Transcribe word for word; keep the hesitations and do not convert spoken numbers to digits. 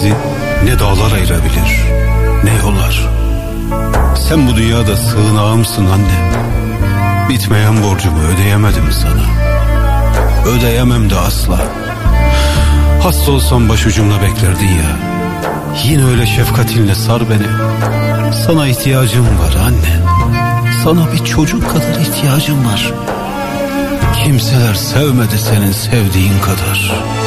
bizi ne dağlar ayırabilir, ne yollar. Sen bu dünyada sığınağımsın anne. Bitmeyen borcumu ödeyemedim sana. Ödeyemem de asla. Hasta olsam başucumda beklerdin ya. Yine öyle şefkatinle sar beni. Sana ihtiyacım var anne. Sana bir çocuk kadar ihtiyacım var. Kimseler sevmedi senin sevdiğin kadar.